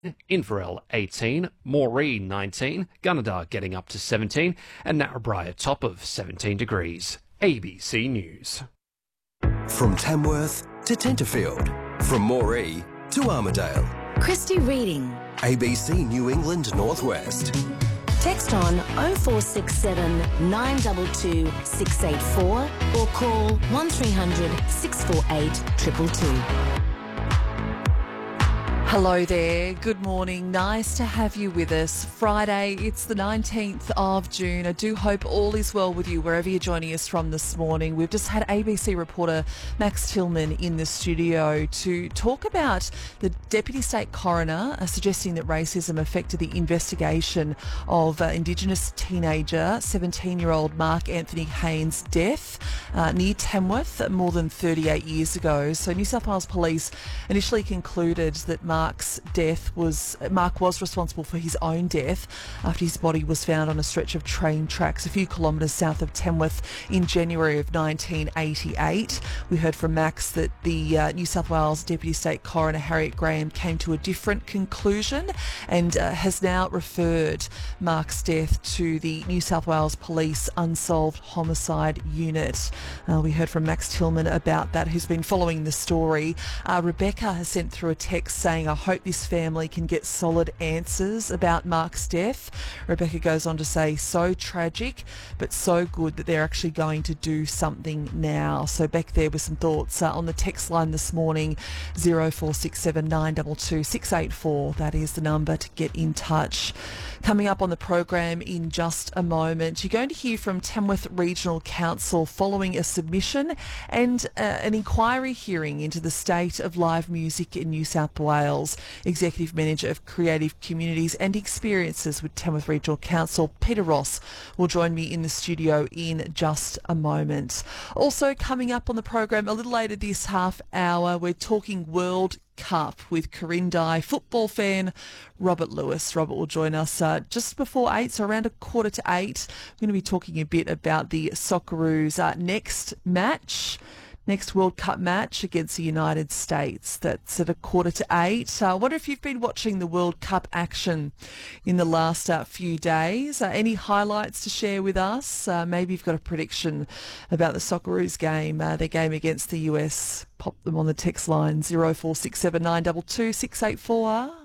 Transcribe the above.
Inverell 18, Moree 19, Gunnedah getting up to 17, and Narrabri top of 17 degrees. ABC News. From Tamworth to Tenterfield, from Moree to Armidale. Christy Reading. ABC New England Northwest. Text on 0467 922 684 or call 1300 648 222. Hello there. Good morning. Nice to have you with us. Friday, it's the 19th of June. I do hope all is well with you wherever you're joining us from this morning. We've just had ABC reporter Max Tillman in the studio to talk about the Deputy State Coroner suggesting that racism affected the investigation of Indigenous teenager, 17-year-old Mark Anthony Haynes' death near Tamworth more than 38 years ago. So New South Wales Police initially concluded that Mark was responsible for his own death after his body was found on a stretch of train tracks a few kilometres south of Tamworth in January of 1988. We heard from Max that the New South Wales Deputy State Coroner Harriet Graham came to a different conclusion and has now referred Mark's death to the New South Wales Police Unsolved Homicide Unit. We heard from Max Tillman about that, who's been following the story. Rebecca has sent through a text saying, I hope this family can get solid answers about Mark's death. Rebecca goes on to say, so tragic, but so good that they're actually going to do something now. So back there with some thoughts on the text line this morning, 0467 922 684. That is the number to get in touch. Coming up on the program in just a moment, you're going to hear from Tamworth Regional Council following a submission and an inquiry hearing into the state of live music in New South Wales. Executive Manager of Creative Communities and Experiences with Tamworth Regional Council, Peter Ross, will join me in the studio in just a moment. Also coming up on the program a little later this half hour, we're talking World Cup with Corindai football fan Robert Lewis. Robert will join us just before 8, so around 7:45. We're going to be talking a bit about the Socceroos' next World Cup match against the United States. That's at 7:45. I wonder if you've been watching the World Cup action in the last few days. Any highlights to share with us? Maybe you've got a prediction about the Socceroos game, their game against the US. Pop them on the text line 0467 922 684.